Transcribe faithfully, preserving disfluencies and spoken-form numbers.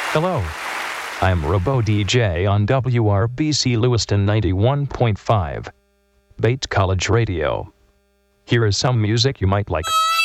Hello. I'm Robo D J on W R B C Lewiston ninety-one point five. Bates College Radio. Here is some music you might like.